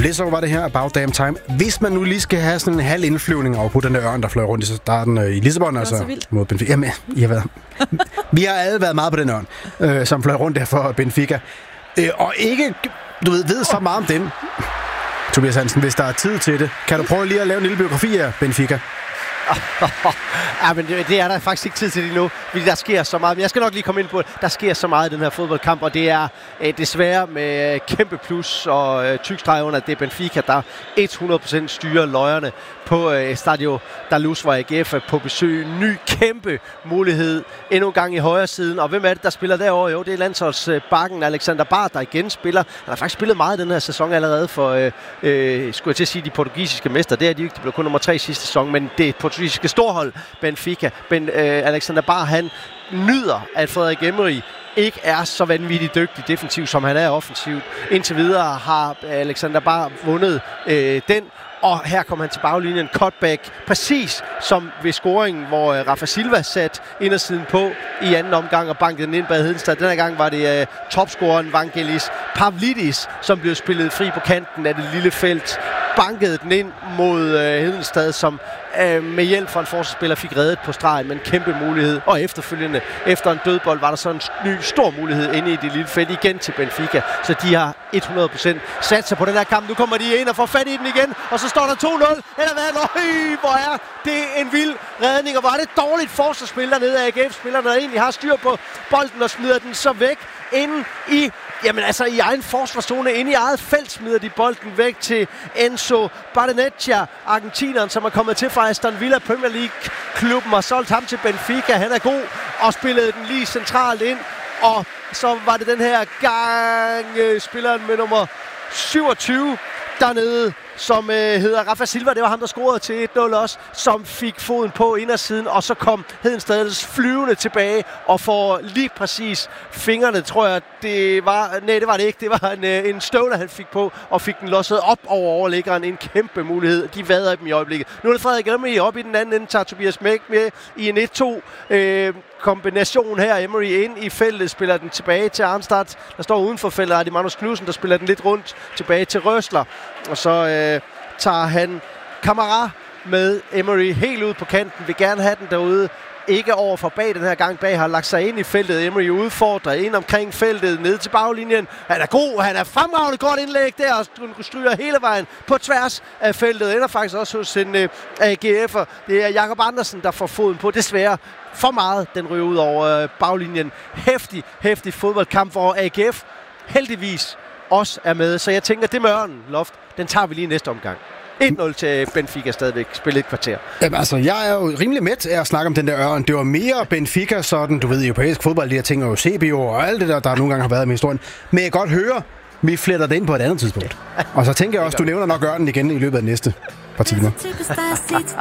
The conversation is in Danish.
Lizzo var det her, About Damn Time. Hvis man nu lige skal have sådan en halv indflyvning over på den der ørn, der fløj rundt i starten i Lissabon, altså mod Benfica. Jamen, vi har alle været meget på den ørn, som fløj rundt der for Benfica. Og ikke, ved så meget om den. Tobias Hansen, hvis der er tid til det, kan du prøve lige at lave en lille biografi af Benfica? Ja, men det er der faktisk ikke tid til lige nu, fordi der sker så meget. Men jeg skal nok lige komme ind på det. Der sker så meget i den her fodboldkamp, og det er desværre med kæmpe plus og tykstreg under, at det er Benfica, der 100% styrer løjerne på Estadio da Luz, hvor AGF er på besøg. Ny kæmpe mulighed endnu en gang i højre siden. Og hvem er det, der spiller derovre? Jo, det er landsholdsbakken Alexander Bard, der igen spiller. Han har faktisk spillet meget den her sæson allerede for, skulle jeg til at sige, de portugisiske mester. Det er de ikke. Det blev kun nummer 3 sidste sæson, men det portugisiske storhold Benfica. Alexander Bard, han nyder, at Frederik Emery ikke er så vanvittigt dygtig defensivt, som han er offensivt. Indtil videre har Alexander Bard vundet den. Og her kom han til baglinjen, cutback, præcis som ved scoringen, hvor Rafa Silva satte indersiden på i anden omgang og bankede den ind bag Hedenstad. Denne gang var det topscoreren Vangelis Pavlidis, som blev spillet fri på kanten af det lille felt. Bankede den ind mod Hedenstad, som med hjælp fra en forsvarsspiller fik reddet på stregen, men kæmpe mulighed. Og efterfølgende, efter en dødbold, var der så en ny stor mulighed inde i det lille felt igen til Benfica. Så de har 100% sat sig på den her kamp. Nu kommer de ind og får fat i den igen, og så står der 2-0. Eller hvad? Hvor er det en vild redning, og hvor er det dårligt forsvarsspil dernede af AGF-spillerne, der egentlig har styr på bolden og smider den så væk inde i i egen forsvarszone, inde i eget felt smider de bolden væk til Enzo Barrenechea, argentineren, som er kommet til fra Aston Villa Premier League-klubben og solgt ham til Benfica. Han er god og spillede den lige centralt ind, og så var det den her gang spilleren med nummer 27 dernede, som hedder Rafa Silva. Det var ham, der scorede til 1-0 også, som fik foden på indersiden, og så kom Hedenstads flyvende tilbage og får lige præcis fingrene, tror jeg, det var... Nej, det var det ikke. Det var en støvler, han fik på, og fik den losset op over overliggeren. En kæmpe mulighed. De vader dem i øjeblikket. Nu er det Frederik Emery op i den anden ende, tager Tobias Mæk med i en 1-2 kombination her. Emery ind i feltet, spiller den tilbage til Arnstad, der står uden for feltet. Det er Magnus Knudsen, der spiller den lidt rundt tilbage til Røsler. Og så tager han Kamara med Emery helt ud på kanten. Vil gerne have den derude. Ikke over for bag den her gang. Bag har lagt sig ind i feltet. Emery udfordrer ind omkring feltet, ned til baglinjen. Han er god, han er fremragende godt indlæg der, og stryger hele vejen på tværs af feltet. Ender faktisk også hos en AGF'er. Det er Jakob Andersen, der får foden på. Desværre for meget, den ryger ud over baglinjen. Hæftig fodboldkamp, hvor AGF heldigvis også er med. Så jeg tænker, det med ørnen, Loft, den tager vi lige næste omgang. 1-0 til Benfica stadigvæk. Spillet et kvarter. Jamen, altså, jeg er jo rimelig med til at snakke om den der ørn. Det var mere Benfica, sådan, du ved, europæisk fodbold, de her ting, og CBO og alt det der nogle gange har været med historien. Men jeg kan godt høre, vi fletter det ind på et andet tidspunkt. Og så tænker jeg også, du nævner nok ørnen igen i løbet af de næste par timer.